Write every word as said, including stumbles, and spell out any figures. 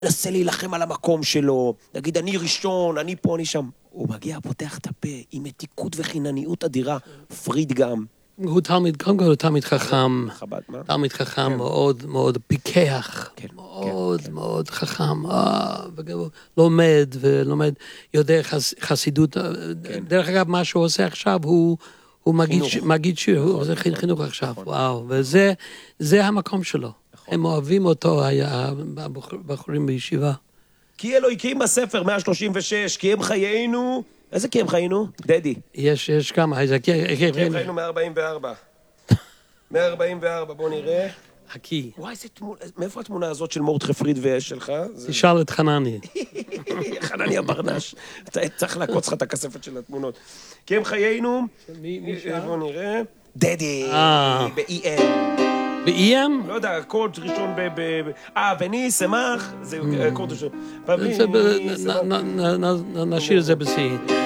נסה להילחם על המקום שלו, נגיד אני ראשון, אני פה, אני שם. הוא מגיע, פותח את הפה, עם מתיקות וחינניות אדירה, פריד גם. הוא תלמיד, קודם כל הוא תלמיד חכם, חב"ד, מה? תלמיד חכם מאוד מאוד פיקח, מאוד מאוד חכם, לומד ולומד, יודע חסידות, דרך אגב מה שהוא עושה עכשיו הוא מגיד שהוא עושה חינוך עכשיו, וואו, וזה המקום שלו, הם אוהבים אותו, הבחורים בישיבה. כי אלוהיקים בספר מאה שלושים ושש, כי הם חיינו, איזה כי הם חיינו? דדי. יש, יש כמה, איזה כי הם חיינו מאה ארבעים וארבע. מאה ארבעים וארבע, בוא נראה. הקי. וואי, איזה תמונה, מאיפה התמונה הזאת של מורדכי פריד ושלך? תשאל את חנני. חנני הברנש. אתה צריך לעקוץ לך את הכספת של התמונות. כי הם חיינו, בוא נראה. דדי, ב-E M. ב-E M? לא יודע, קוד ראשון ב... אה, בני, שמח, זה קוד ראשון. נשאיר את זה בסי.